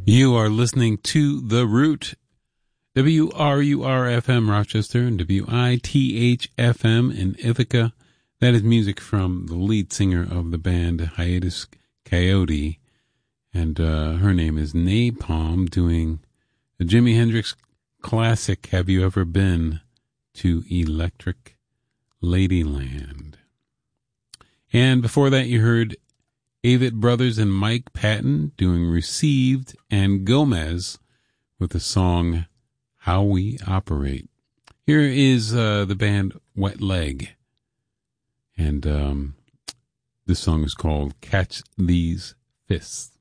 You are listening to The Root, WRUR-FM Rochester and WITH-FM in Ithaca. That is music from the lead singer of the band Hiatus Coyote, and her name is Napalm, doing the Jimi Hendrix classic, Have You Ever Been to Electric Ladyland? And before that you heard Avett Brothers and Mike Patton doing Received, and Gomez with the song How We Operate. Here is the band Wet Leg, and this song is called Catch These Fists.